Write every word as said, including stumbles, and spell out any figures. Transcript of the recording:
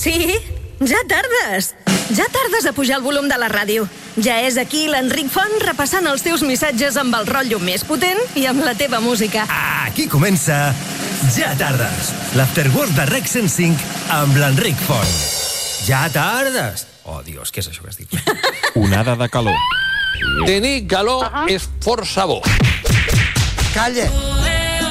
Sí, ja tardes. Ja tardes a pujar el volum de la ràdio. Ja és aquí l'Enric Font repassant els teus missatges amb el rotllo més potent i amb la teva música. Aquí comença Ja tardes, l'Afterwork de Rec cent cinc amb l'Enric Font. Ja tardes. Oh, Dios, què és això que has dit? Onada de calor. Tenir calor és força bo. Calla.